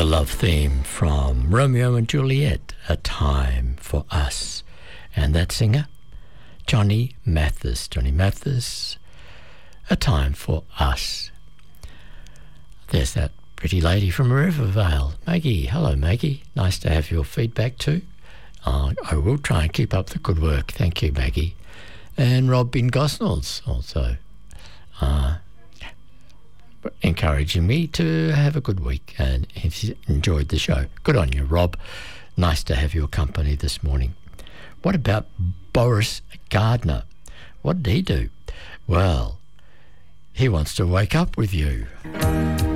The love theme from Romeo and Juliet, A Time for Us. And that singer, Johnny Mathis. Johnny Mathis, A Time for Us. There's that pretty lady from Rivervale, Maggie. Hello, Maggie. Nice to have your feedback too. I will try and keep up the good work. Thank you, Maggie. And Rob in Gosnells also encouraging me to have a good week and he's enjoyed the show. Good on you, Rob. Nice to have your company this morning. What about Boris Gardner? What did he do? Well, he wants to wake up with you.